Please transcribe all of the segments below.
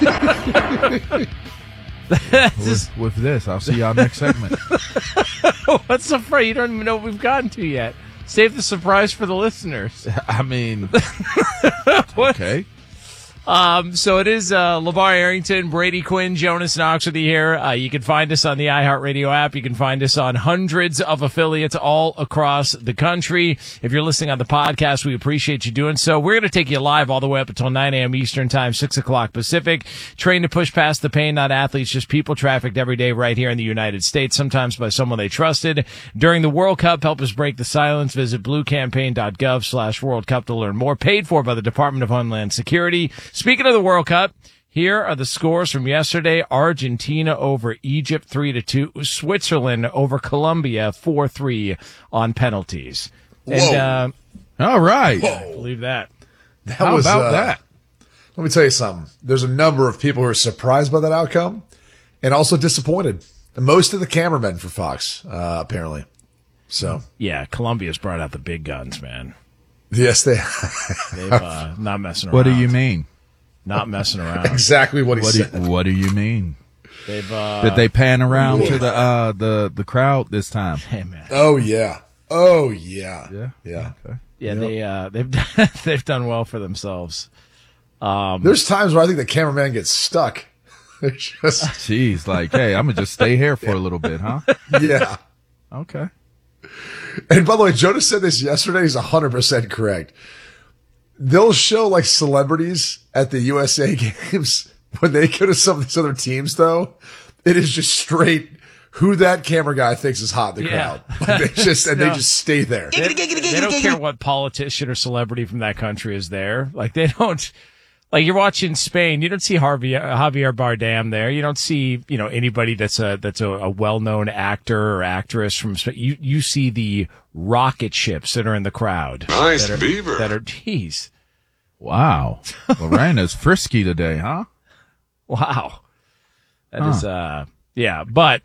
With this, I'll see y'all next segment. What's the phrase? You don't even know what we've gotten to yet. Save the surprise for the listeners. I mean, okay. So it is LeVar Arrington, Brady Quinn, Jonas Knox with you here. You can find us on the iHeartRadio app. You can find us on hundreds of affiliates all across the country. If you're listening on the podcast, we appreciate you doing so. We're going to take you live all the way up until 9 a.m. Eastern Time, 6 o'clock Pacific. Trained to push past the pain, not athletes, just people trafficked every day right here in the United States, sometimes by someone they trusted. During the World Cup, help us break the silence. Visit bluecampaign.gov/World Cup to learn more. Paid for by the Department of Homeland Security. Speaking of the World Cup, here are the scores from yesterday. Argentina over Egypt 3-2. Switzerland over Colombia 4-3 on penalties. And, all right. I believe that. How about that? Let me tell you something. There's a number of people who are surprised by that outcome and also disappointed. Most of the cameramen for Fox, apparently. So yeah, Colombia's brought out the big guns, man. Yes, they've not messing around. What do you mean? Not messing around. Exactly what he said. What do you mean? Did they pan around to the crowd this time? Hey, man. Oh yeah. Yeah. Okay. Yeah, they've done well for themselves. There's times where I think the cameraman gets stuck. They're just Jeez, like, hey, I'm gonna just stay here for a little bit, huh? yeah. Okay. And by the way, Jonas said this yesterday. He's 100% correct. They'll show like celebrities at the USA games when they go to some of these other teams, though. It is just straight who that camera guy thinks is hot in the crowd. Like they just stay there. They don't care what politician or celebrity from that country is there. Like they don't. Like you're watching Spain, you don't see Javier Bardem there. You don't see, anybody that's a well-known actor or actress from Spain. You see the rocket ships that are in the crowd. Nice beaver. Geez. Wow. Lorena's frisky today, huh? Wow. That is, yeah. But,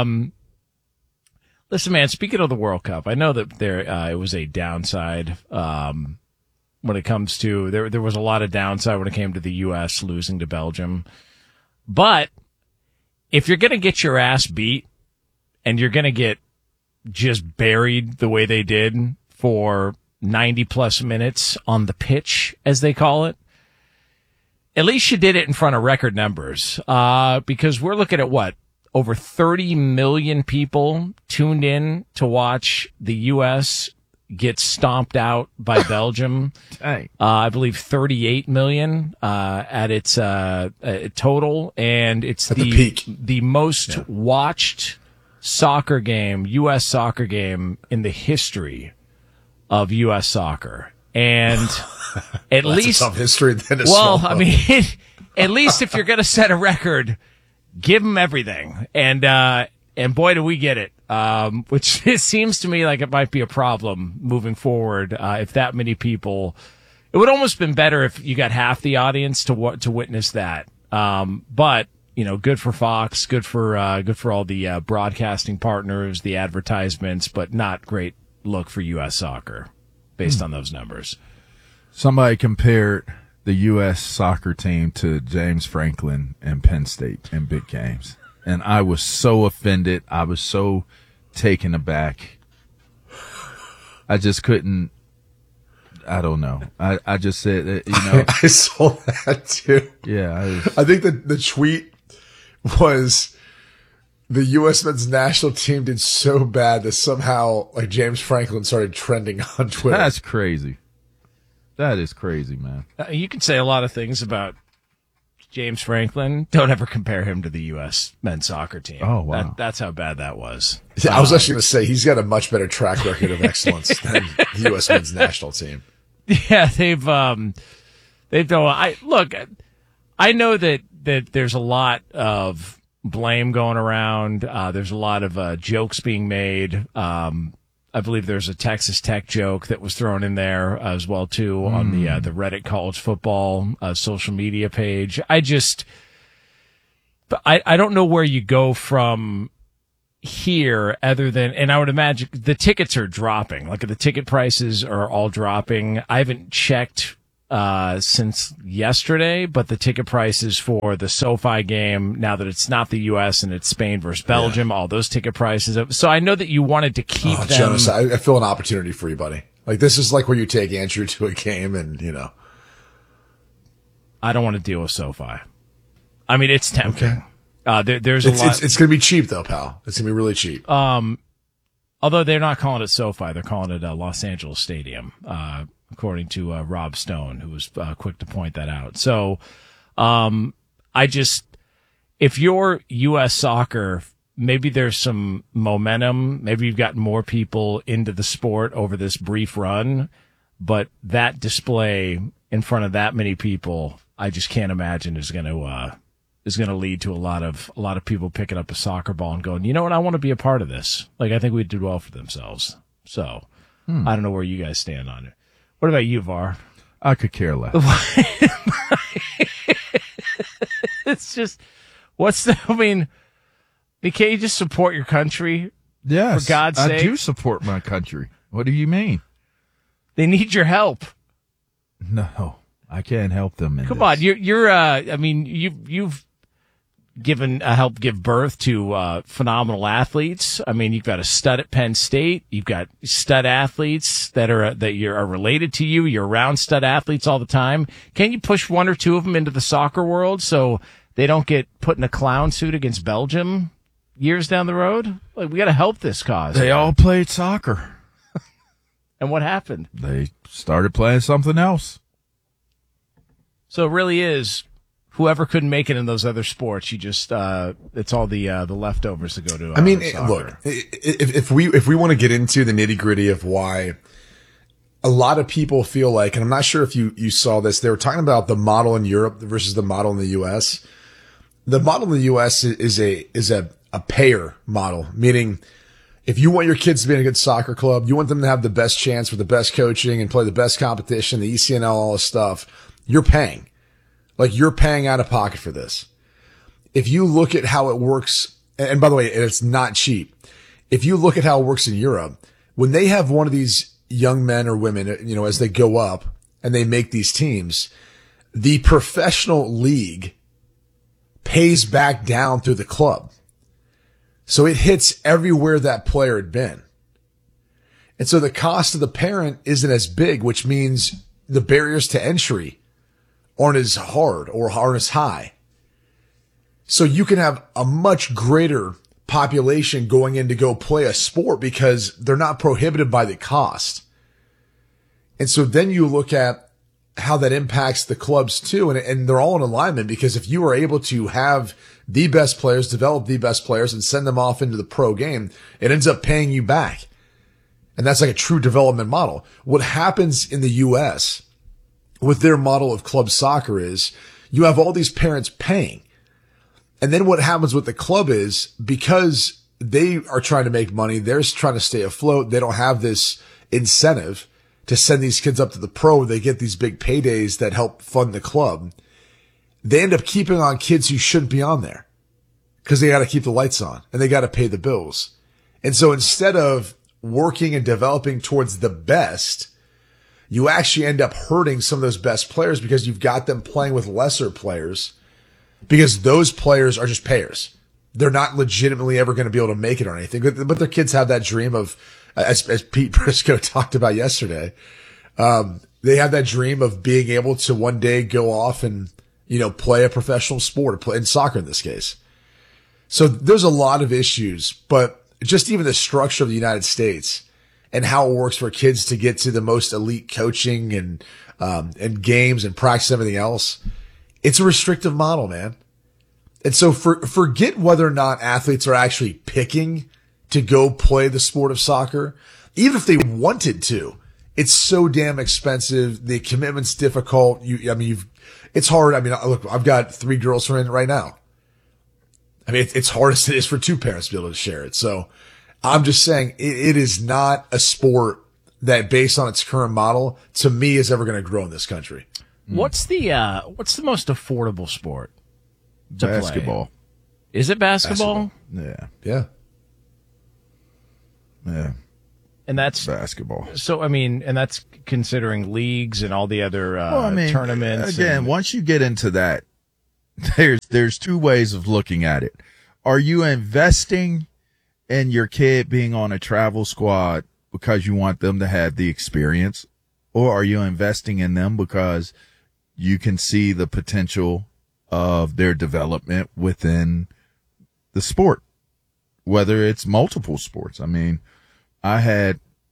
listen, man, speaking of the World Cup, I know that it was a downside, when it comes to there was a lot of downside when it came to the U.S. losing to Belgium. But if you're going to get your ass beat and you're going to get just buried the way they did for 90 plus minutes on the pitch, as they call it, at least you did it in front of record numbers. Because we're looking at over 30 million people tuned in to watch the U.S. get stomped out by Belgium. Dang. I believe 38 million at its total, and it's at the peak. The most watched soccer game, U.S. soccer game in the history of U.S. soccer. And at least some history then. I mean, at least if you're going to set a record, give them everything. And boy, do we get it. Which seems to me like it might be a problem moving forward. If that many people, it would almost been better if you got half the audience to witness that. But good for Fox, good for all the broadcasting partners, the advertisements, but not great look for U.S. soccer based on those numbers. Somebody compared the U.S. soccer team to James Franklin and Penn State in big games. And I was so offended. I was so taken aback. I just couldn't. I don't know. I just said that, I saw that too. Yeah. I think that the tweet was the U.S. men's national team did so bad that somehow like James Franklin started trending on Twitter. That's crazy. That is crazy, man. You can say a lot of things about James Franklin. Don't ever compare him to the U.S. men's soccer team. Oh, wow. That's how bad that was. Yeah, I was actually going to say he's got a much better track record of excellence than the U.S. men's national team. Yeah, they've done. I know that there's a lot of blame going around. There's a lot of jokes being made. I believe there's a Texas Tech joke that was thrown in there as well too on the Reddit college football social media page. I don't know where you go from here other than, and I would imagine the tickets are dropping. Like the ticket prices are all dropping. I haven't checked since yesterday, but the ticket prices for the SoFi game, now that it's not the U.S. and it's Spain versus Belgium, all those ticket prices. So I know that you wanted to keep them. Jonas, I feel an opportunity for you, buddy. Like, this is like where you take Andrew to a game and, I don't want to deal with SoFi. I mean, it's tempting. Okay. There's a lot. It's going to be cheap, though, pal. It's going to be really cheap. Although they're not calling it SoFi, they're calling it Los Angeles Stadium, according to Rob Stone, who was quick to point that out. So, if you're U.S. soccer, maybe there's some momentum. Maybe you've got more people into the sport over this brief run, but that display in front of that many people, I just can't imagine is going to lead to a lot of people picking up a soccer ball and going, you know what, I want to be a part of this. Like, I think we did well for themselves. So, I don't know where you guys stand on it. What about you, VAR? I could care less. It's just, can't you just support your country? Yes. For God's sake. I do support my country. What do you mean? They need your help. No, I can't help them. Come on, you've given give birth to phenomenal athletes. I mean, you've got a stud at Penn State. You've got stud athletes that are related to you. You're around stud athletes all the time. Can you push one or two of them into the soccer world so they don't get put in a clown suit against Belgium years down the road? Like, we got to help this cause. They all played soccer. And what happened? They started playing something else. So it really is whoever couldn't make it in those other sports. You just it's all the leftovers that go to. Look, if we want to get into the nitty gritty of why a lot of people feel like, and I'm not sure if you saw this, they were talking about the model in Europe versus the model in the U.S. The model in the U.S. is a payer model, meaning if you want your kids to be in a good soccer club, you want them to have the best chance for the best coaching and play the best competition, the ECNL, all this stuff, you're paying. Like, you're paying out of pocket for this. If you look at how it works, and by the way, it's not cheap. If you look at how it works in Europe, when they have one of these young men or women, as they go up and they make these teams, the professional league pays back down through the club. So it hits everywhere that player had been. And so the cost of the parent isn't as big, which means the barriers to entry aren't as hard or aren't as high. So you can have a much greater population going in to go play a sport because they're not prohibited by the cost. And so then you look at how that impacts the clubs too. And they're all in alignment, because if you are able to have the best players, develop the best players, and send them off into the pro game, it ends up paying you back. And that's like a true development model. What happens in the U.S. with their model of club soccer is you have all these parents paying. And then what happens with the club is, because they are trying to make money, they're trying to stay afloat, they don't have this incentive to send these kids up to the pro. They get these big paydays that help fund the club. They end up keeping on kids who shouldn't be on there because they got to keep the lights on and they got to pay the bills. And so instead of working and developing towards the best, you actually end up hurting some of those best players because you've got them playing with lesser players, because those players are just payers. They're not legitimately ever going to be able to make it or anything, but their kids have that dream of, as Pete Briscoe talked about yesterday, they have that dream of being able to one day go off and, play a professional sport, or play in soccer in this case. So there's a lot of issues, but just even the structure of the United States and how it works for kids to get to the most elite coaching and games and practice and everything else, it's a restrictive model, man. And so forget whether or not athletes are actually picking to go play the sport of soccer. Even if they wanted to, it's so damn expensive. The commitment's difficult. It's hard. Look, I've got 3 girls from it right now. It's hard as it is for 2 parents to be able to share it. So I'm just saying it is not a sport that, based on its current model, to me, is ever going to grow in this country. What's the most affordable sport to Basketball. play? Is it basketball? Yeah. Yeah. Yeah. And that's basketball. So, I mean, and that's considering leagues and all the other tournaments. Again, once you get into that, there's two ways of looking at it. Are you investing in your kid being on a travel squad because you want them to have the experience? Or are you investing in them because you can see the potential of their development within the sport, whether it's multiple sports? I mean, I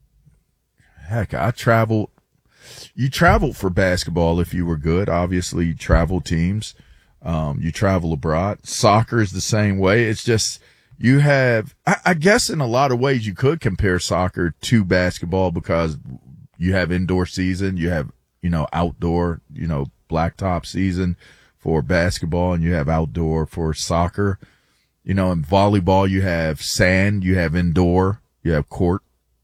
traveled. You traveled for basketball if you were good. Obviously, you travel teams. You travel abroad. Soccer is the same way. It's just you have, I guess in a lot of ways you could compare soccer to basketball because you have indoor season, you have, outdoor, blacktop season for basketball, and you have outdoor for soccer. In volleyball, you have sand, you have indoor, you have court,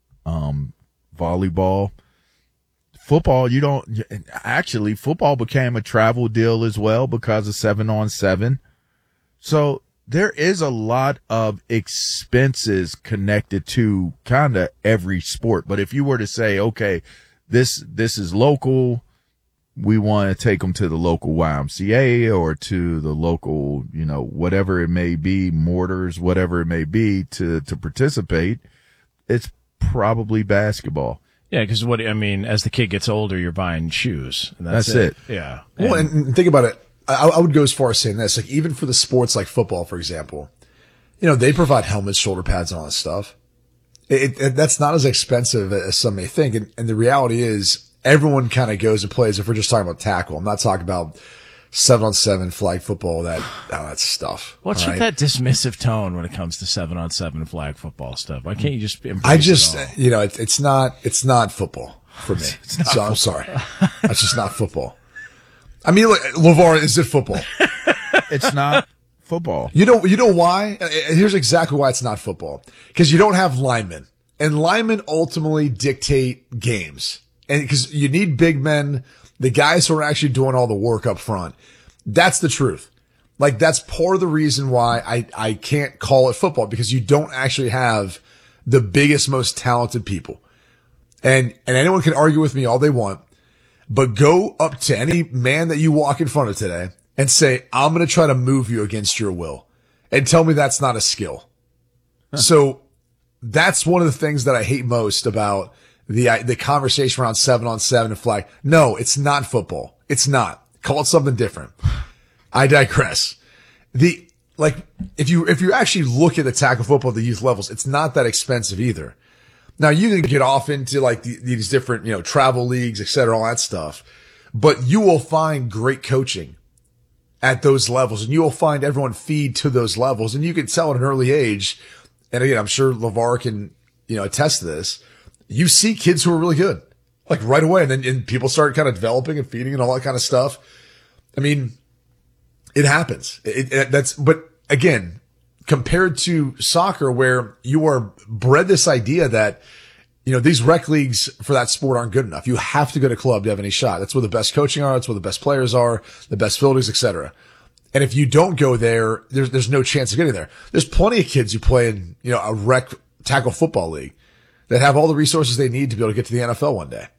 volleyball. Football, football became a travel deal as well because of 7-on-7. So there is a lot of expenses connected to kind of every sport. But if you were to say, okay, this is local, we want to take them to the local YMCA or to the local, whatever it may be, mortars, whatever it may be to participate, it's probably basketball. Yeah, because as the kid gets older, you're buying shoes. And that's it. Yeah. Well, and think about it. I would go as far as saying this, like even for the sports like football, for example, they provide helmets, shoulder pads, and all that stuff. That's not as expensive as some may think. And the reality is everyone kind of goes and plays. If we're just talking about tackle, I'm not talking about 7-on-7 flag football, that stuff. What's with that dismissive tone when it comes to 7-on-7 flag football stuff? Why can't you just embrace it all? It's not football for me. So I'm sorry. That's just not football. I mean, LeVar, is it football? It's not football. You know why? Here's exactly why it's not football. Because you don't have linemen. And linemen ultimately dictate games. And because you need big men, the guys who are actually doing all the work up front. That's the truth. Like, that's part of the reason why I can't call it football, because you don't actually have the biggest, most talented people. And anyone can argue with me all they want, but go up to any man that you walk in front of today and say, I'm going to try to move you against your will, and tell me that's not a skill. So that's one of the things that I hate most about the conversation around 7-on-7 and flag. No, it's not football. It's not. Call it something different. I digress. If you actually look at the tackle football at the youth levels, it's not that expensive either. Now you can get off into like these different, travel leagues, et cetera, all that stuff, but you will find great coaching at those levels, and you will find everyone feed to those levels, and you can tell at an early age. And again, I'm sure LeVar can, attest to this. You see kids who are really good, like right away. And then people start kind of developing and feeding and all that kind of stuff. I mean, it happens. But again, compared to soccer, where you are bred this idea that, these rec leagues for that sport aren't good enough. You have to go to club to have any shot. That's where the best coaching are. That's where the best players are, the best fielders, etc. And if you don't go there, there's no chance of getting there. There's plenty of kids who play in, a rec tackle football league that have all the resources they need to be able to get to the NFL one day.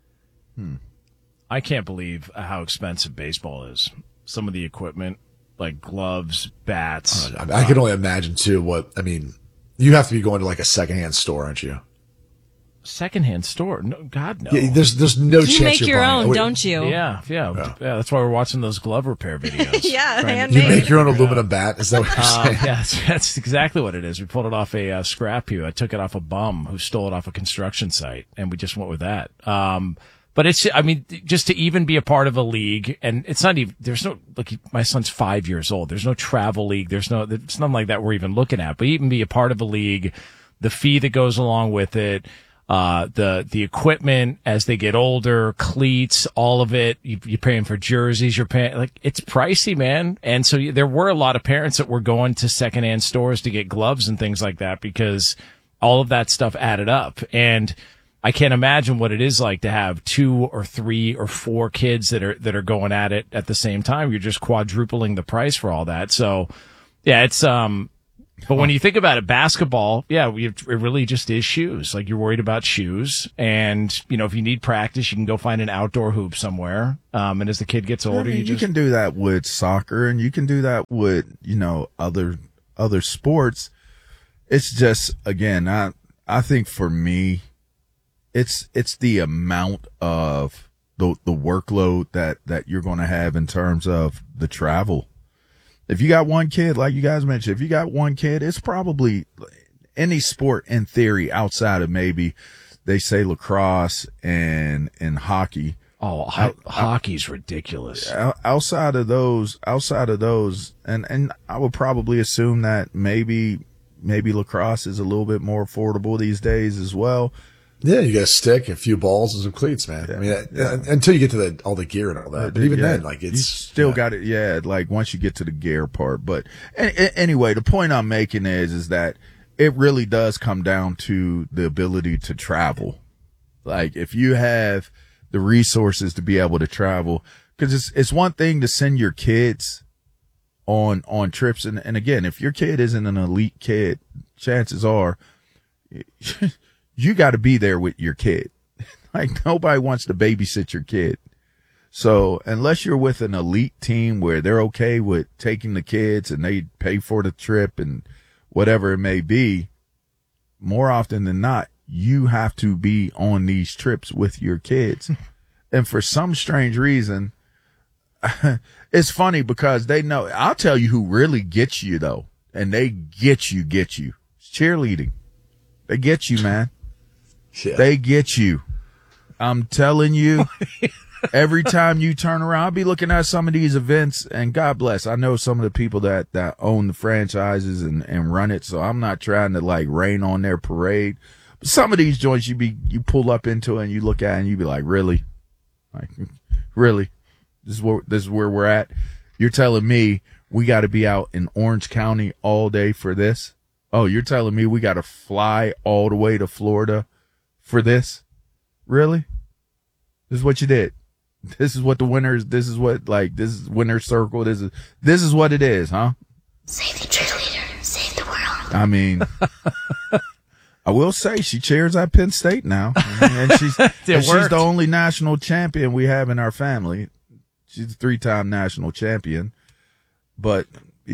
I can't believe how expensive baseball is. Some of the equipment, like gloves, bats. I can only imagine too you have to be going to like a secondhand store, aren't you? Secondhand store? No, God, no. Yeah, there's no chance you make you're your buying own, don't you? Yeah. That's why we're watching those glove repair videos. Yeah, You handmade. make your own aluminum bat? Is that what you're saying? Yeah, that's exactly what it is. We pulled it off a scrap heap. I took it off a bum who stole it off a construction site, and we just went with that. But just to even be a part of a league, and it's not even, there's no, my son's 5 years old. There's no travel league. There's nothing like that we're even looking at. But even be a part of a league, the fee that goes along with it, the equipment as they get older, cleats, all of it. You're paying for jerseys. You're paying, it's pricey, man. And so there were a lot of parents that were going to secondhand stores to get gloves and things like that because all of that stuff added up. And I can't imagine what it is like to have 2 or 3 or 4 kids that are going at it at the same time. You're just quadrupling the price for all that. So yeah, it's, But when you think about it, basketball, it really just is shoes. Like, you're worried about shoes. And, if you need practice, you can go find an outdoor hoop somewhere. And as the kid gets older, you can do that with soccer, and you can do that with, other sports. It's just, again, I think for me, it's the amount of the workload that you're going to have in terms of the travel. If you got one kid, like you guys mentioned, if you got one kid, it's probably any sport in theory outside of maybe they say lacrosse and hockey. Oh, hockey's ridiculous. Outside of those, and I would probably assume that maybe lacrosse is a little bit more affordable these days as well. Yeah, you got a stick, a few balls, and some cleats, man. Yeah, I mean, until you get to all the gear and all that. But even then, like, it's you still got it. Yeah, like once you get to the gear part. But anyway, the point I'm making is that it really does come down to the ability to travel. Like, if you have the resources to be able to travel, because it's one thing to send your kids on trips, and again, if your kid isn't an elite kid, chances are you got to be there with your kid. Like, nobody wants to babysit your kid. So unless you're with an elite team where they're okay with taking the kids and they pay for the trip and whatever it may be, more often than not, you have to be on these trips with your kids. And for some strange reason, it's funny because they know, I'll tell you who really gets you though. And they get you. It's cheerleading. They get you, man. Yeah. They get you. I'm telling you, every time you turn around, I'll be looking at some of these events, and God bless, I know some of the people that own the franchises and run it, so I'm not trying to like rain on their parade. But some of these joints you pull up into it and you look at it and you be like, really? Like, really? This is where we're at? You're telling me we got to be out in Orange County all day for this? Oh, you're telling me we got to fly all the way to Florida for this? Really? This is what you did. This is what the winners, this is winner circle. This is what it is, huh? Save the cheerleader. Save the world. I mean, I will say she cheers at Penn State now. And she's the only national champion we have in our family. She's a 3-time national champion. But,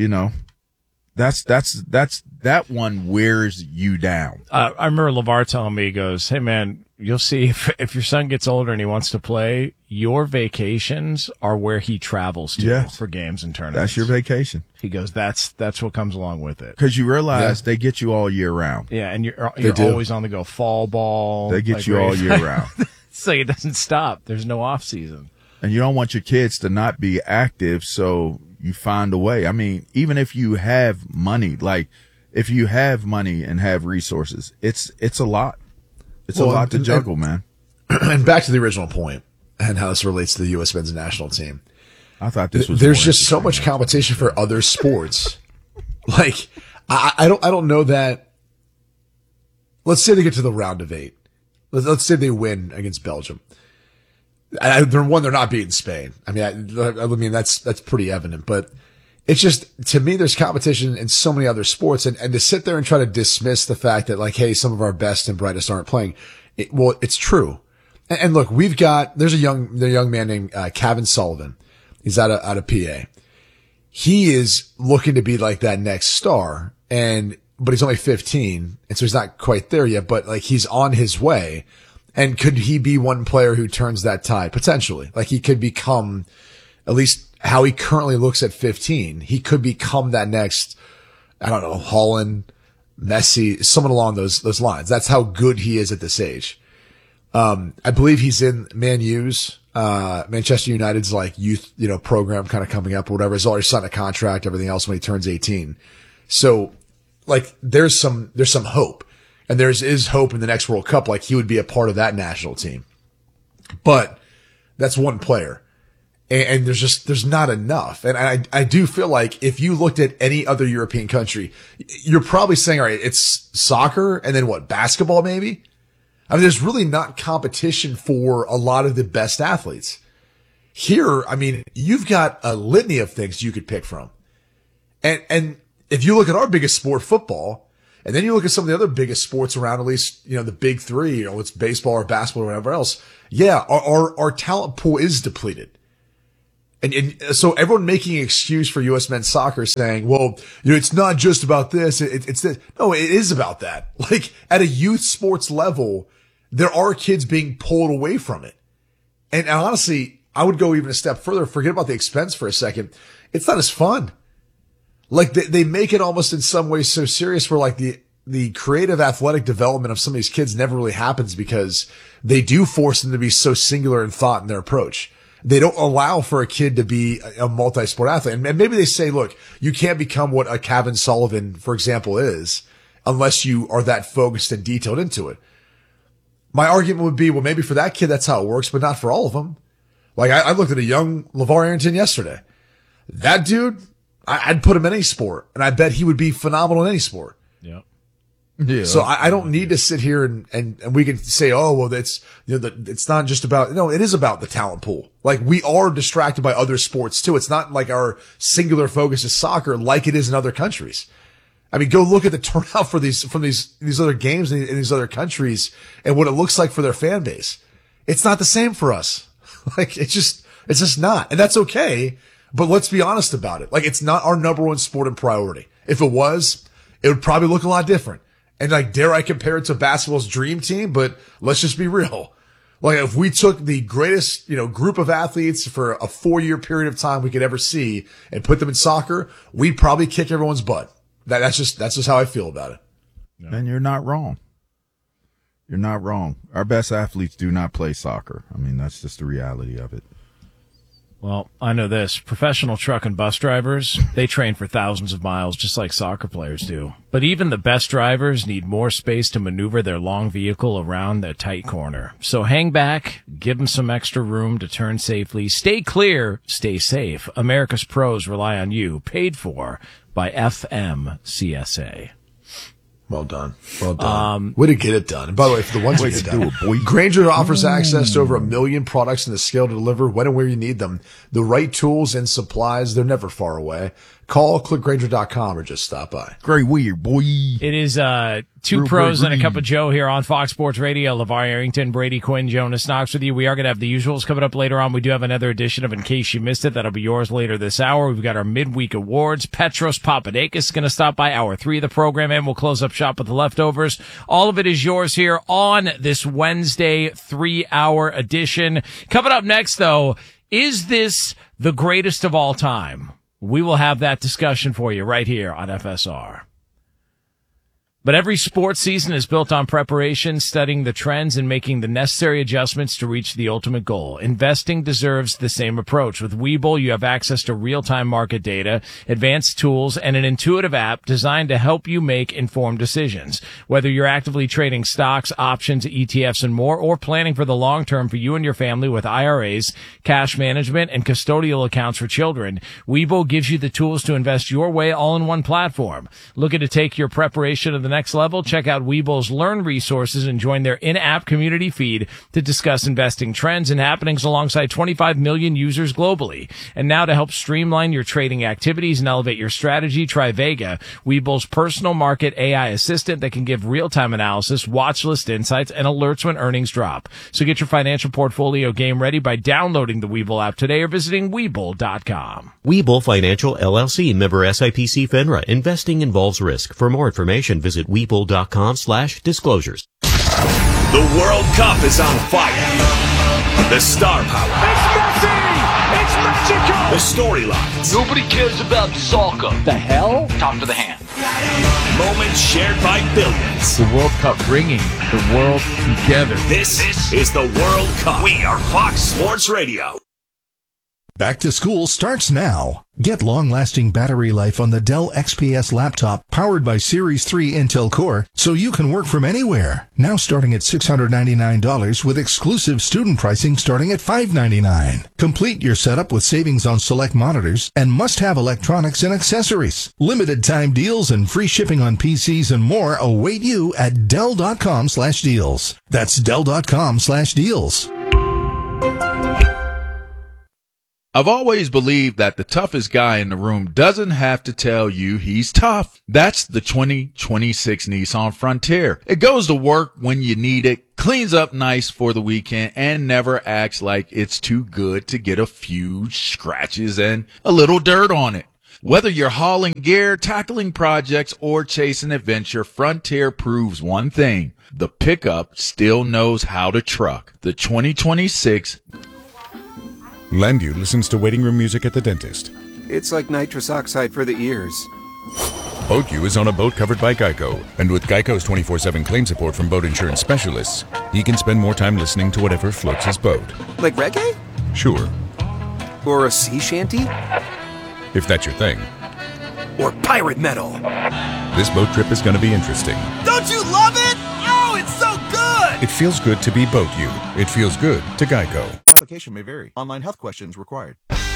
that one wears you down. I remember LeVar telling me, he goes, hey man, you'll see if your son gets older and he wants to play, your vacations are where he travels to for games and tournaments. That's your vacation. He goes, that's what comes along with it. Because you realize they get you all year round. Yeah, and you're always on the go. Fall ball. They get you all year round. So it doesn't stop. There's no off season. And you don't want your kids to not be active, so you find a way. I mean, even if you have money, like if you have money and have resources, it's a lot. It's a lot to juggle, man. And back to the original point and how this relates to the U.S. men's national team. I thought this was. There's just so much competition for other sports. Like, I don't know that. Let's say they get to the round of 8. Let's say they win against Belgium. They're not beating Spain. I mean, that's pretty evident, but it's just, to me, there's competition in so many other sports, and to sit there and try to dismiss the fact that, like, hey, some of our best and brightest aren't playing. It's true. And look, there's a young man named, Kevin Sullivan. He's out of PA. He is looking to be like that next star, but he's only 15, and so he's not quite there yet, but like, he's on his way. And could he be one player who turns that tide? Potentially. Like, he could become, at least how he currently looks at 15, he could become that next, I don't know, Holland, Messi, someone along those lines. That's how good he is at this age. I believe he's in Manchester United's like youth, program kind of coming up or whatever. He's already signed a contract, everything else when he turns 18. So like, there's some hope. And is hope in the next World Cup, like he would be a part of that national team. But that's one player. And there's not enough. And I do feel like if you looked at any other European country, you're probably saying, all right, it's soccer and then what, basketball maybe? I mean, there's really not competition for a lot of the best athletes. Here, I mean, you've got a litany of things you could pick from. And if you look at our biggest sport, football, and then you look at some of the other biggest sports around, at least, the big three, it's baseball or basketball or whatever else. Yeah, our talent pool is depleted. And so everyone making an excuse for U.S. men's soccer saying, well, it's not just about this. It's this. No, it is about that. Like at a youth sports level, there are kids being pulled away from it. And honestly, I would go even a step further. Forget about the expense for a second. It's not as fun. Like they make it almost in some ways so serious where like the creative athletic development of some of these kids never really happens because they do force them to be so singular in thought in their approach. They don't allow for a kid to be a multi-sport athlete. And maybe they say, look, you can't become what a Kevin Sullivan, for example, is unless you are that focused and detailed into it. My argument would be, well, maybe for that kid, that's how it works, but not for all of them. Like I looked at a young LeVar Arrington yesterday. That dude, I'd put him in any sport and I bet he would be phenomenal in any sport. Yeah. Yeah. So I don't need to sit here and we can say, oh, well, that's, it's not just about, no, it is about the talent pool. Like we are distracted by other sports too. It's not like our singular focus is soccer like it is in other countries. I mean, go look at the turnout from these other games in these other countries and what it looks like for their fan base. It's not the same for us. Like it's just not. And that's okay. But let's be honest about it. Like it's not our number one sport and priority. If it was, it would probably look a lot different. And like, dare I compare it to basketball's dream team? But let's just be real. Like if we took the greatest, group of athletes for a 4-year period of time we could ever see and put them in soccer, we'd probably kick everyone's butt. That's just how I feel about it. No. And you're not wrong. You're not wrong. Our best athletes do not play soccer. I mean, that's just the reality of it. Well, I know this. Professional truck and bus drivers, they train for thousands of miles just like soccer players do. But even the best drivers need more space to maneuver their long vehicle around the tight corner. So hang back, give them some extra room to turn safely. Stay clear, stay safe. America's pros rely on you. Paid for by FMCSA. Well done. Well done. Way to get it done. And by the way, for the ones who get it done, Grainger offers access to over 1 million products and the scale to deliver when and where you need them. The right tools and supplies, they're never far away. Call, click Grainger.com or just stop by. Great weird, boy. It is two pros and a cup of Joe here on Fox Sports Radio. LeVar Arrington, Brady Quinn, Jonas Knox with you. We are going to have the usuals coming up later on. We do have another edition of In Case You Missed It. That'll be yours later this hour. We've got our midweek awards. Petros Papadakis is going to stop by hour 3 of the program, and we'll close up shop with the leftovers. All of it is yours here on this Wednesday 3-hour edition. Coming up next, though, is this the greatest of all time? We will have that discussion for you right here on FSR. But every sports season is built on preparation, studying the trends, and making the necessary adjustments to reach the ultimate goal. Investing deserves the same approach. With Webull, you have access to real-time market data, advanced tools, and an intuitive app designed to help you make informed decisions. Whether you're actively trading stocks, options, ETFs, and more, or planning for the long term for you and your family with IRAs, cash management, and custodial accounts for children, Webull gives you the tools to invest your way all in one platform. Looking to take your preparation to the next level? Check out Webull's Learn resources and join their in-app community feed to discuss investing trends and happenings alongside 25 million users globally. And now to help streamline your trading activities and elevate your strategy, try Vega, Webull's personal market AI assistant that can give real-time analysis, watch list insights, and alerts when earnings drop. So get your financial portfolio game ready by downloading the Webull app today or visiting Webull.com. Webull Financial LLC, member SIPC FINRA. Investing involves risk. For more information, visit Webull.com/disclosures. The World Cup is on fire. The star power. It's Messi! It's Mexico! The storylines. Nobody cares about soccer. The hell? Talk to the hand. Moments shared by billions. The World Cup bringing the world together. This is the World Cup. We are Fox Sports Radio. Back to school starts now. Get long-lasting battery life on the Dell XPS laptop powered by Series 3 Intel Core so you can work from anywhere. Now starting at $699 with exclusive student pricing starting at $599. Complete your setup with savings on select monitors and must-have electronics and accessories. Limited time deals and free shipping on PCs and more await you at Dell.com/deals. That's Dell.com/deals. I've always believed that the toughest guy in the room doesn't have to tell you he's tough. That's the 2026 Nissan Frontier. It goes to work when you need it, cleans up nice for the weekend, and never acts like it's too good to get a few scratches and a little dirt on it. Whether you're hauling gear, tackling projects, or chasing adventure, Frontier proves one thing. The pickup still knows how to truck. The 2026 Landu listens to waiting room music at the dentist. It's like nitrous oxide for the ears. BoatU is on a boat covered by Geico, and with Geico's 24/7 claim support from boat insurance specialists, he can spend more time listening to whatever floats his boat. Like reggae? Sure. Or a sea shanty? If that's your thing. Or pirate metal? This boat trip is going to be interesting. Don't you love it? Oh, it's so good! It feels good to be BoatU. It feels good to Geico. Application may vary. Online health questions required.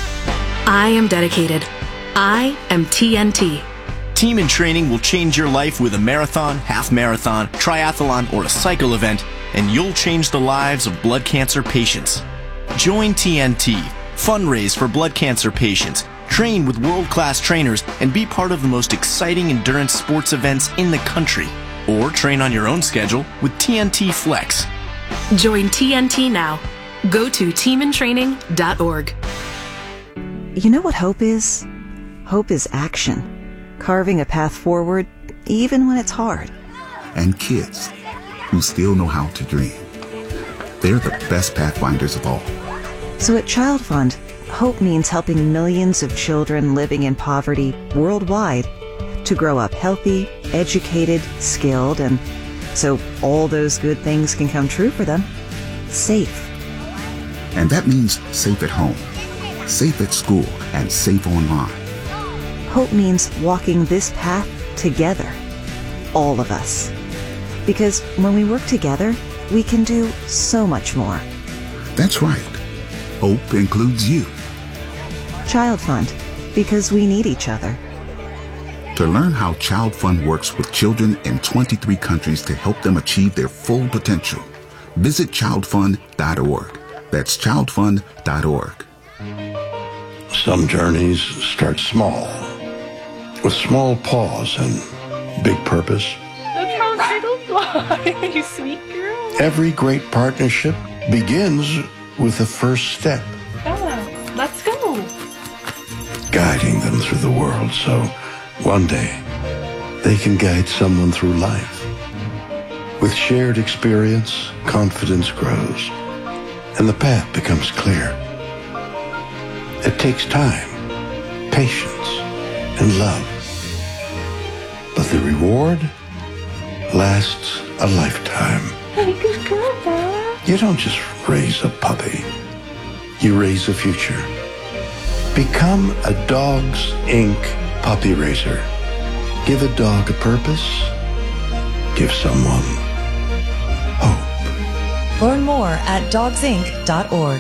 I am dedicated. I am TNT. Team in Training will change your life with a marathon, half marathon, triathlon, or a cycle event, and you'll change the lives of blood cancer patients. Join TNT. Fundraise for blood cancer patients. Train with world-class trainers and be part of the most exciting endurance sports events in the country. Or train on your own schedule with TNT Flex. Join TNT now. Go to teamintraining.org. You know what hope is? Hope is action. Carving a path forward, even when it's hard. And kids who still know how to dream. They're the best pathfinders of all. So at Child Fund, hope means helping millions of children living in poverty worldwide to grow up healthy, educated, skilled, and so all those good things can come true for them. Safe. And that means safe at home, safe at school, and safe online. Hope means walking this path together. All of us. Because when we work together, we can do so much more. That's right. Hope includes you. Child Fund, because we need each other. To learn how Child Fund works with children in 23 countries to help them achieve their full potential, visit childfund.org. That's childfund.org. Some journeys start small, with small pause and big purpose. Look how little fly, you sweet girl. Every great partnership begins with the first step. Bella, let's go. Guiding them through the world so one day they can guide someone through life. With shared experience, confidence grows, and the path becomes clear. It takes time, patience, and love. But the reward lasts a lifetime. Hey, good girl, Bella. You don't just raise a puppy. You raise a future. Become a Dogs Inc. puppy raiser. Give a dog a purpose. Give someone hope. Learn more at dogsinc.org.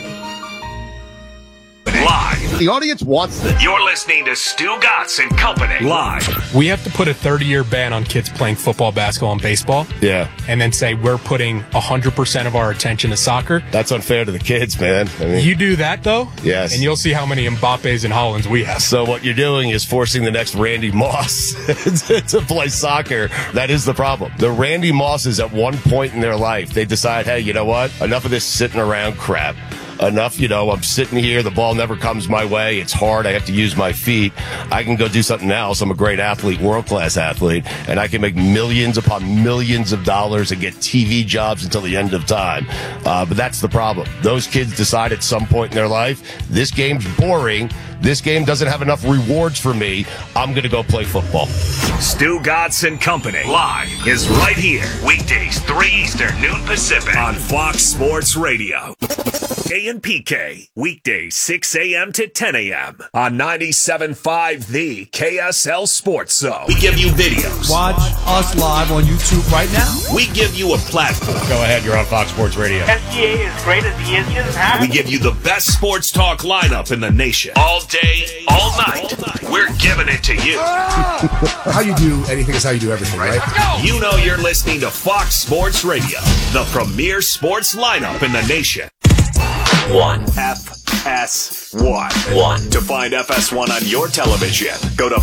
Live. The audience wants this. You're listening to Stu Gatz and Company. Live. We have to put a 30-year ban on kids playing football, basketball, and baseball. Yeah. And then say we're putting 100% of our attention to soccer. That's unfair to the kids, man. I mean, you do that, though? Yes. And you'll see how many Mbappes and Hollands we have. So what you're doing is forcing the next Randy Moss to play soccer. That is the problem. The Randy Mosses at one point in their life, they decide, hey, you know what? Enough of this sitting around crap. Enough, I'm sitting here, the ball never comes my way, it's hard, I have to use my feet, I can go do something else, I'm a great athlete, world-class athlete, and I can make millions upon millions of dollars and get TV jobs until the end of time. But that's the problem. Those kids decide at some point in their life, this game's boring, this game doesn't have enough rewards for me, I'm going to go play football. Stu Gatz and Company Live is right here. Weekdays 3 Eastern, noon Pacific on Fox Sports Radio. KNPK, weekdays 6 a.m. to 10 a.m. on 97.5 The KSL Sports Zone. We give you videos. Watch us live on YouTube right now. We give you a platform. Go ahead, you're on Fox Sports Radio. SGA is great as he is. We give you the best sports talk lineup in the nation. All day, all night. We're giving it to you. How you do anything is how you do everything, right? You know you're listening to Fox Sports Radio, the premier sports lineup in the nation. 1F FS1. To find FS1 on your television, go to